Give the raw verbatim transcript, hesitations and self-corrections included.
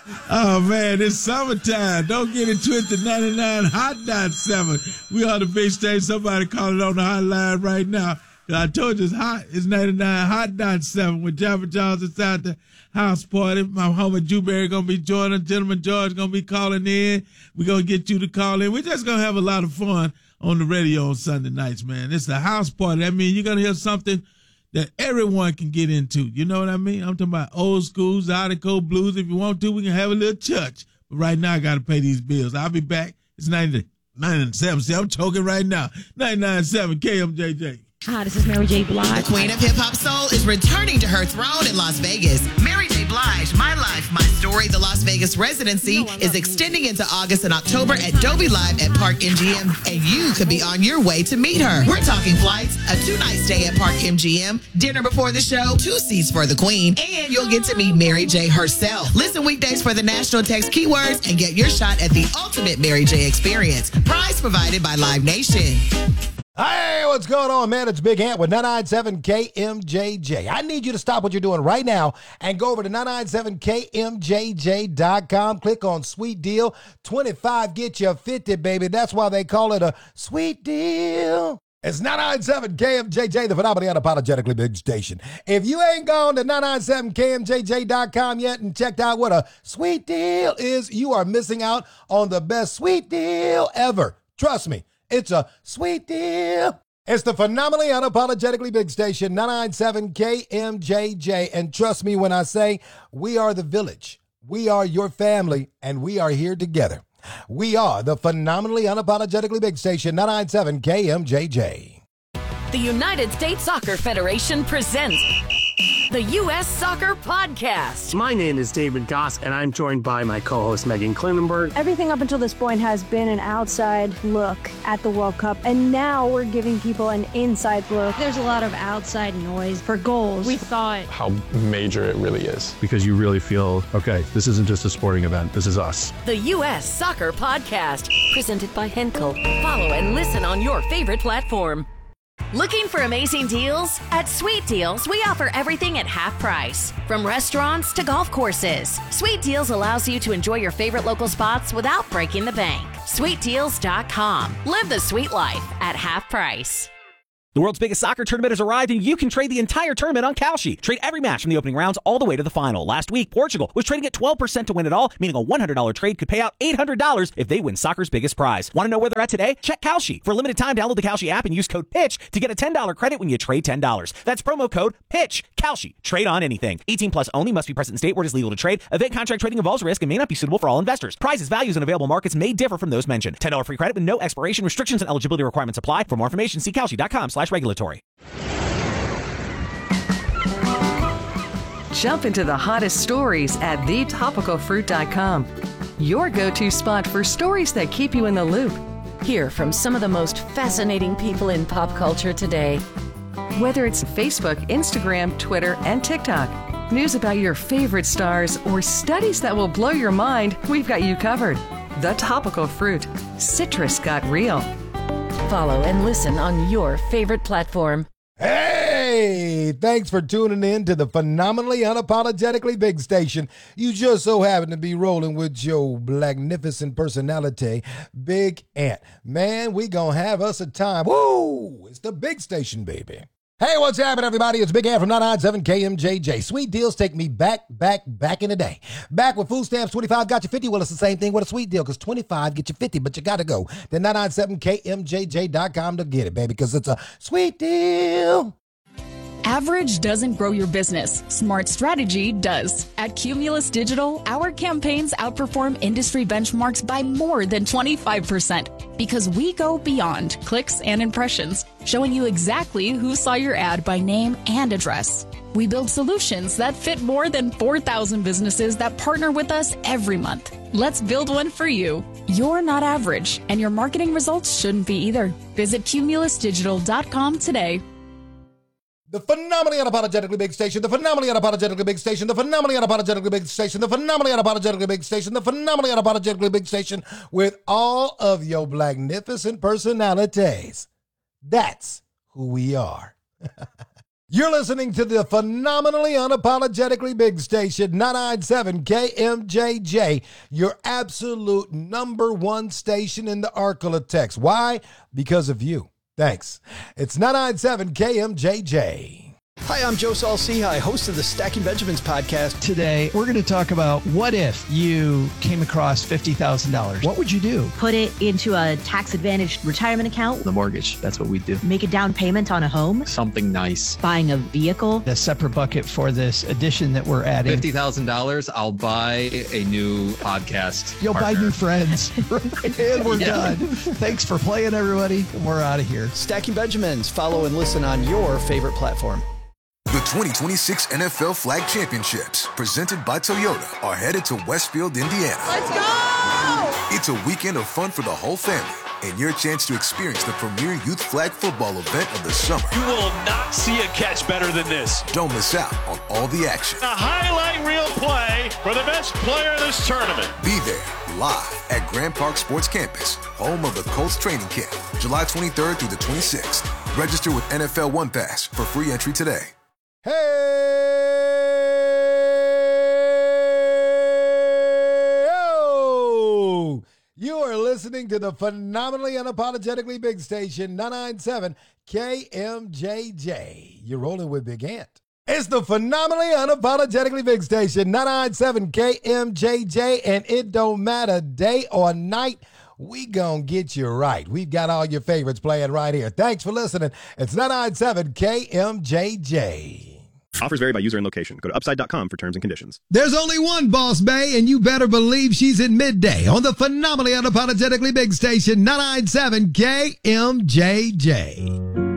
Oh, man, it's summertime. Don't get it twisted. ninety-nine Hot Dot seven. We on the big stage. Somebody call it on the hotline right now. I told you it's hot. It's ninety-nine Hot Dot seven with Jabba Jones inside the house party. My homie Jewberry going to be joining. Gentleman George going to be calling in. We're going to get you to call in. We're just going to have a lot of fun on the radio on Sunday nights, man. It's a house party. I mean, you're going to hear something that everyone can get into. You know what I mean? I'm talking about old school, Zydeco blues. If you want to, we can have a little church. But right now, I got to pay these bills. I'll be back. It's ninety-nine seven. See, I'm choking right now. ninety-nine seven K M J J. Hi, this is Mary J. Blige. The queen of hip-hop soul is returning to her throne in Las Vegas. Mary J. Blige, My Life, My Story, the Las Vegas residency you know is extending into August and October at Dolby Live at Park M G M, and you could be on your way to meet her. We're talking flights, a two-night stay at Park M G M, dinner before the show, two seats for the queen, and you'll get to meet Mary J. herself. Listen weekdays for the national text keywords and get your shot at the ultimate Mary J. experience. Prize provided by Live Nation. Hey, what's going on, man? It's Big Ant with nine nine seven K M J J. I need you to stop what you're doing right now and go over to nine nine seven K M J J dot com. Click on Sweet Deal. twenty-five get you fifty, baby. That's why they call it a sweet deal. It's nine nine seven K M J J, the phenomenally unapologetically big station. If you ain't gone to nine nine seven K M J J dot com yet and checked out what a sweet deal is, you are missing out on the best sweet deal ever. Trust me. It's a sweet deal. It's the phenomenally unapologetically big station, nine nine seven K M J J. And trust me when I say we are the village. We are your family, and we are here together. We are the phenomenally unapologetically big station, nine nine seven K M J J. The United States Soccer Federation presents the U S Soccer Podcast. My name is David Goss, and I'm joined by my co-host, Megan Klinenberg. Everything up until this point has been an outside look at the World Cup, and now we're giving people an inside look. There's a lot of outside noise for goals. We thought how major it really is. Because you really feel, okay, this isn't just a sporting event, this is us. The U S Soccer Podcast, presented by Henkel. Follow and listen on your favorite platform. Looking for amazing deals? At Sweet Deals, we offer everything at half price. From restaurants to golf courses, Sweet Deals allows you to enjoy your favorite local spots without breaking the bank. sweet deals dot com. Live the sweet life at half price. The world's biggest soccer tournament has arrived, and you can trade the entire tournament on Kalshi. Trade every match from the opening rounds all the way to the final. Last week, Portugal was trading at twelve percent to win it all, meaning a one hundred dollars trade could pay out eight hundred dollars if they win soccer's biggest prize. Want to know where they're at today? Check Kalshi. For a limited time, download the Kalshi app and use code PITCH to get a ten dollars credit when you trade ten dollars. That's promo code PITCH. Kalshi. Trade on anything. eighteen plus only. Must be present in state where it is legal to trade. Event contract trading involves risk and may not be suitable for all investors. Prizes, values, and available markets may differ from those mentioned. ten dollars free credit with no expiration. Restrictions and eligibility requirements apply. For more information, see Kalshi dot com slash regulatory. Jump into the hottest stories at the topical fruit dot com. Your go-to spot for stories that keep you in the loop. Hear from some of the most fascinating people in pop culture today. Whether it's Facebook, Instagram, Twitter, and TikTok, news about your favorite stars, or studies that will blow your mind, we've got you covered. The Topical Fruit. Citrus got real. Follow and listen on your favorite platform. Hey, thanks for tuning in to the phenomenally unapologetically big station. You just so happen to be rolling with your magnificent personality, Big Ant. Man, we gonna have us a time. Woo! It's the big station, baby. Hey, what's happening, everybody? It's Big Ant from nine nine seven K M J J. Sweet deals take me back, back, back in the day. Back with food stamps, twenty-five got you fifty. Well, it's the same thing with a sweet deal, because twenty-five get you fifty, but you got to go to nine nine seven K M J J dot com to get it, baby, because it's a sweet deal. Average doesn't grow your business. Smart strategy does. At Cumulus Digital, our campaigns outperform industry benchmarks by more than twenty-five percent because we go beyond clicks and impressions, showing you exactly who saw your ad by name and address. We build solutions that fit more than four thousand businesses that partner with us every month. Let's build one for you. You're not average, and your marketing results shouldn't be either. Visit cumulus digital dot com today. The phenomenally unapologetically big station, the phenomenally unapologetically big station, the phenomenally unapologetically big station, the phenomenally unapologetically big station, the phenomenally unapologetically big station with all of your magnificent personalities. That's who we are. You're listening to the phenomenally unapologetically big station, nine ninety-seven K M J J, your absolute number one station in the Arklatex. Why? Because of you. Thanks. It's nine ninety-seven K M J J. Hi, I'm Joe Saul-Sehy, host of the Stacking Benjamins podcast. Today, we're going to talk about what if you came across fifty thousand dollars. What would you do? Put it into a tax-advantaged retirement account. The mortgage, that's what we do. Make a down payment on a home. Something nice. Buying a vehicle. A separate bucket for this addition that we're adding. fifty thousand dollars, I'll buy a new podcast You'll partner. buy new friends. And we're Yeah. done. Thanks for playing, everybody. We're out of here. Stacking Benjamins. Follow and listen on your favorite platform. The twenty twenty-six N F L Flag Championships, presented by Toyota, are headed to Westfield, Indiana. Let's go! It's a weekend of fun for the whole family and your chance to experience the premier youth flag football event of the summer. You will not see a catch better than this. Don't miss out on all the action. A highlight reel play for the best player in this tournament. Be there live at Grand Park Sports Campus, home of the Colts training camp, July twenty-third through the twenty-sixth. Register with N F L One Pass for free entry today. Hey, oh, you are listening to the phenomenally unapologetically big station, nine ninety-seven K M J J. You're rolling with Big Ant. It's the phenomenally unapologetically big station, nine ninety-seven K M J J, and it don't matter day or night. We gonna get you right. We've got all your favorites playing right here. Thanks for listening. It's nine ninety-seven K M J J. Offers vary by user and location. Go to upside dot com for terms and conditions. There's only one Boss Bae, and you better believe she's at midday on the phenomenally unapologetically big station, nine ninety-seven K M J J.